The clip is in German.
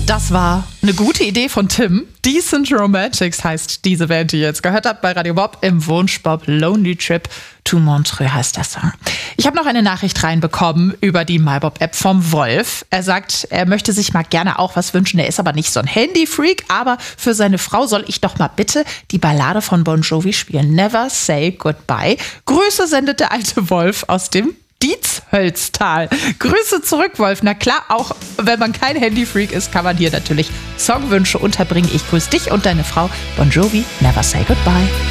Das war eine gute Idee von Tim. Decent Romantics heißt diese Band, die ihr jetzt gehört habt bei Radio Bob im Wunschbob. Lonely Trip to Montreux heißt der Song. Ich habe noch eine Nachricht reinbekommen über die MyBob-App vom Wolf. Er sagt, er möchte sich mal gerne auch was wünschen. Er ist aber nicht so ein Handy-Freak, aber für seine Frau soll ich doch mal bitte die Ballade von Bon Jovi spielen. Never Say Goodbye. Grüße sendet der alte Wolf aus dem Dietshölztal. Grüße zurück, Wolf. Na klar, auch wenn man kein Handy-Freak ist, kann man hier natürlich Songwünsche unterbringen. Ich grüße dich und deine Frau. Bon Jovi, Never Say Goodbye.